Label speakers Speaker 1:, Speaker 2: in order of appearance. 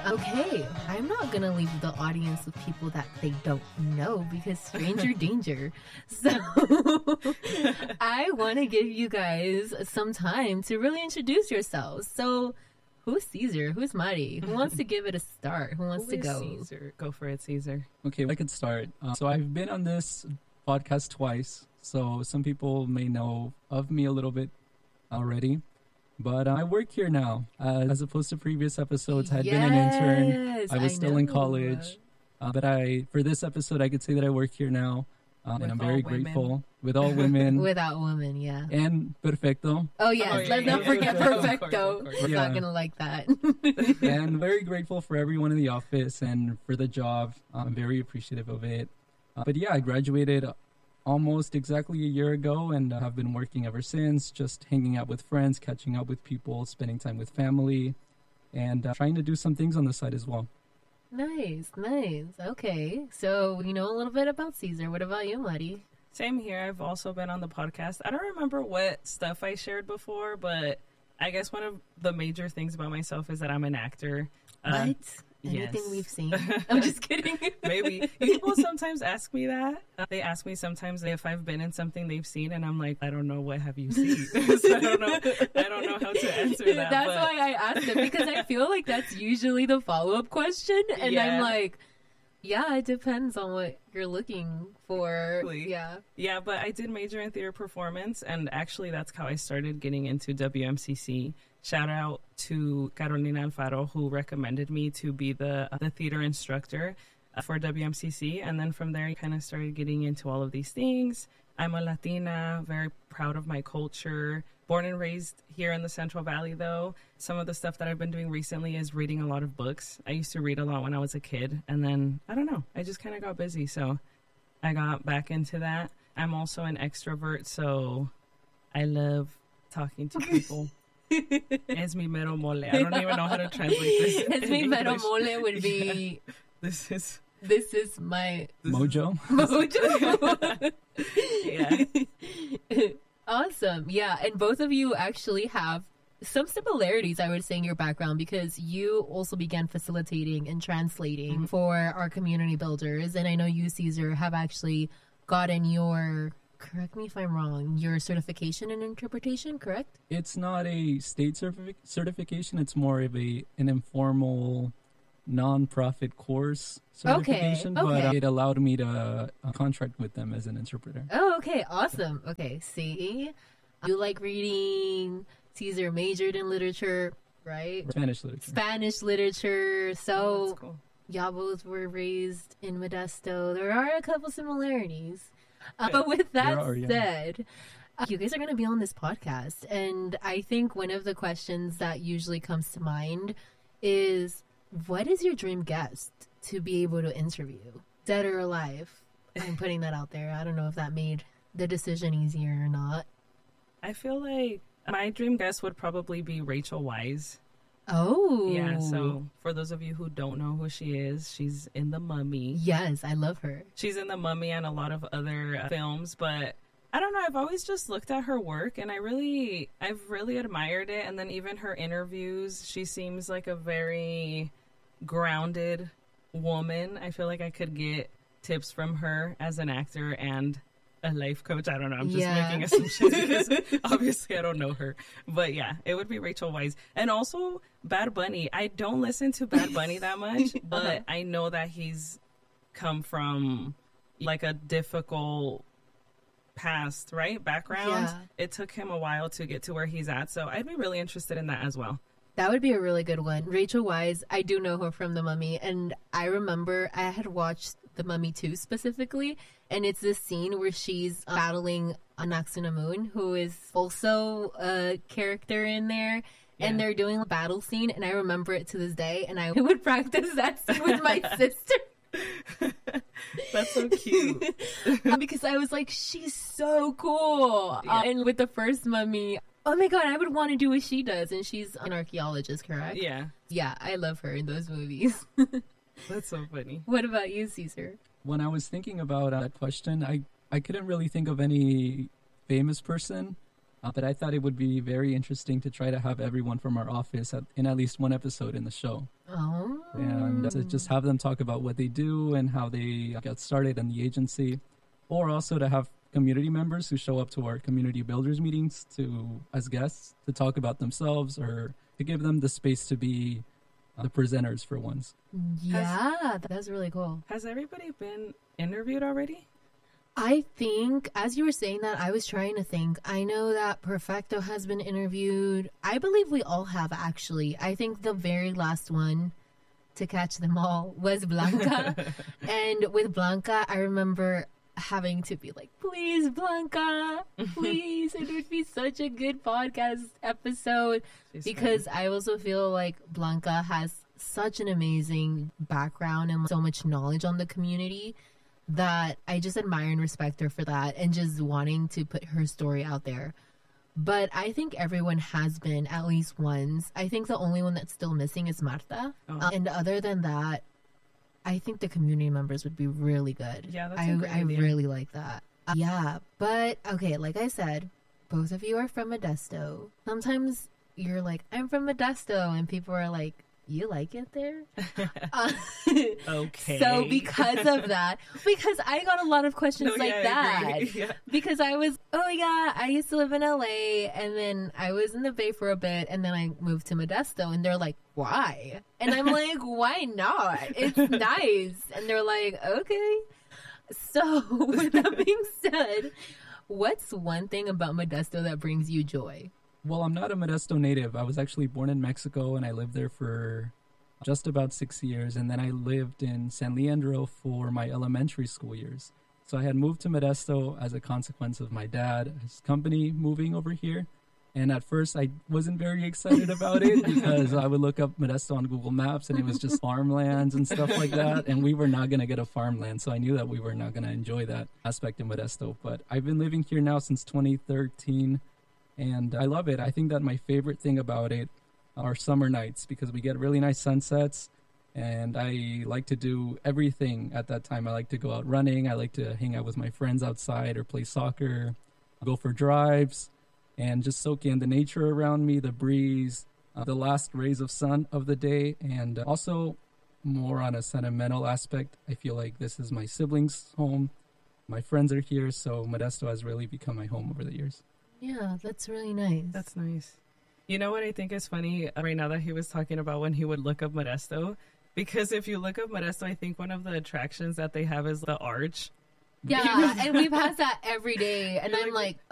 Speaker 1: Okay, I'm not gonna leave the audience with people that they don't know because stranger danger. So I want to give you guys some time to really introduce yourselves. So who's Caesar? Who's Mari? Who wants to give it a start? Who wants to go?
Speaker 2: Caesar? Go for it, Caesar.
Speaker 3: Okay, I could start. So I've been on this podcast twice, so some people may know of me a little bit already. But I work here now. As opposed to previous episodes, I had been an intern. I was still in college. But for this episode, I could say that I work here now. And I'm very grateful. With all women.
Speaker 1: Without women, yeah.
Speaker 3: And Perfecto.
Speaker 1: Oh, yes. Let's not forget Perfecto. We're not going to like that.
Speaker 3: And very grateful for everyone in the office and for the job. I'm very appreciative of it. But yeah, I graduated almost exactly a year ago and have been working ever since, just hanging out with friends, catching up with people, spending time with family, and trying to do some things on the side as well.
Speaker 1: Nice. Okay, so you know a little bit about Caesar. What about you, Mari?
Speaker 2: Same here. I've also been on the podcast. I don't remember what stuff I shared before, but I guess one of the major things about myself is that I'm an actor.
Speaker 1: What? Anything we've seen? I'm just kidding.
Speaker 2: Maybe. People sometimes ask me that. They ask me sometimes if I've been in something they've seen, and I'm like, I don't know, what have you seen? So I don't know how to answer that.
Speaker 1: That's why I asked it, because I feel like that's usually the follow-up question, and I'm like, yeah, it depends on what you're looking for.
Speaker 2: Yeah, but I did major in theater performance, and actually that's how I started getting into WMCC. Shout out to Carolina Alfaro, who recommended me to be the theater instructor for WMCC. And then from there, I kind of started getting into all of these things. I'm a Latina, very proud of my culture. Born and raised here in the Central Valley, though. Some of the stuff that I've been doing recently is reading a lot of books. I used to read a lot when I was a kid. And then, I don't know, I just kind of got busy. So I got back into that. I'm also an extrovert, so I love talking to people. Es mi mero mole. I don't even know how to translate this.
Speaker 1: Es mi mero mole would be.
Speaker 2: This is
Speaker 1: my
Speaker 3: mojo.
Speaker 1: Yeah. Awesome. Yeah, and both of you actually have some similarities, I would say, in your background, because you also began facilitating and translating for our community builders, and I know you, Caesar, have actually gotten your. Correct me if I'm wrong, your certification in interpretation, correct?
Speaker 3: It's not a state certification. It's more of an informal, non-profit course certification.
Speaker 1: Okay.
Speaker 3: But it allowed me to contract with them as an interpreter.
Speaker 1: Oh, okay. Awesome. Okay, see? You like reading. Caesar majored in literature, right?
Speaker 3: Spanish literature.
Speaker 1: So,
Speaker 2: that's cool.
Speaker 1: Y'all both were raised in Modesto. There are a couple similarities. But with that said, you guys are going to be on this podcast. And I think one of the questions that usually comes to mind is, what is your dream guest to be able to interview? Dead or alive? I'm putting that out there. I don't know if that made the decision easier or not.
Speaker 2: I feel like my dream guest would probably be Rachel Weisz.
Speaker 1: Oh.
Speaker 2: Yeah, so for those of you who don't know who she is, she's in The Mummy.
Speaker 1: Yes, I love her.
Speaker 2: She's in The Mummy and a lot of other films, but I don't know, I've always just looked at her work and I've really admired it. And then even her interviews, she seems like a very grounded woman. I feel like I could get tips from her as an actor and a life coach. I don't know. I'm just making assumptions because obviously I don't know her. But yeah, it would be Rachel Weisz. And also Bad Bunny. I don't listen to Bad Bunny that much, but I know that he's come from like a difficult past, right? Background. Yeah. It took him a while to get to where he's at. So I'd be really interested in that as well.
Speaker 1: That would be a really good one. Rachel Weisz, I do know her from The Mummy. And I remember I had watched The Mummy 2 specifically. And it's this scene where she's battling Anck-su-namun, who is also a character in there. Yeah. And they're doing a battle scene. And I remember it to this day. And I would practice that scene with my sister.
Speaker 2: That's so cute.
Speaker 1: Because I was like, she's so cool. Yeah. And with the first Mummy, oh my God, I would want to do what she does. And she's an archaeologist, correct?
Speaker 2: Yeah.
Speaker 1: Yeah, I love her in those movies.
Speaker 2: That's so funny.
Speaker 1: What about you, Caesar?
Speaker 3: When I was thinking about that question, I couldn't really think of any famous person. But I thought it would be very interesting to try to have everyone from our office in at least one episode in the show.
Speaker 1: Oh.
Speaker 3: and to just have them talk about what they do and how they got started in the agency, or also to have community members who show up to our community builders meetings as guests to talk about themselves or to give them the space to be the presenters for once.
Speaker 1: Yeah, that's really cool.
Speaker 2: Has everybody been interviewed already?
Speaker 1: I think, as you were saying that, I was trying to think. I know that Perfecto has been interviewed. I believe we all have, actually. I think the very last one to catch them all was Blanca. And with Blanca, I remember having to be like, please, Blanca, please. It would be such a good podcast episode. Because funny. I also feel like Blanca has such an amazing background and so much knowledge on the community that I just admire and respect her for that and just wanting to put her story out there. But I think everyone has been at least once. I think the only one that's still missing is Marta. Oh. And other than that, I think the community members would be really good.
Speaker 2: Yeah, that's a great idea.
Speaker 1: I really like that. Yeah, but okay, like I said, both of you are from Modesto. Sometimes you're like, I'm from Modesto, and people are like, you like it there?
Speaker 2: Okay.
Speaker 1: So because of that, because I got a lot of questions that.
Speaker 2: Yeah.
Speaker 1: Because I was, I used to live in LA, and then I was in the Bay for a bit, and then I moved to Modesto, and they're like, why? And I'm like, why not? It's nice. And they're like, okay. So with that being said, what's one thing about Modesto that brings you joy?
Speaker 3: Well, I'm not a Modesto native. I was actually born in Mexico, and I lived there for just about 6 years. And then I lived in San Leandro for my elementary school years. So I had moved to Modesto as a consequence of my dad's company moving over here. And at first, I wasn't very excited about it because I would look up Modesto on Google Maps, and it was just farmlands and stuff like that. And we were not going to get a farmland, so I knew that we were not going to enjoy that aspect of Modesto. But I've been living here now since 2013. And I love it. I think that my favorite thing about it are summer nights because we get really nice sunsets. And I like to do everything at that time. I like to go out running. I like to hang out with my friends outside or play soccer, go for drives, and just soak in the nature around me, the breeze, the last rays of sun of the day. And also more on a sentimental aspect, I feel like this is my siblings' home. My friends are here, so Modesto has really become my home over the years.
Speaker 1: Yeah, that's really nice.
Speaker 2: That's nice. You know what I think is funny right now that he was talking about when he would look up Modesto? Because if you look up Modesto, I think one of the attractions that they have is the arch.
Speaker 1: Yeah, and we pass that every day. And I'm like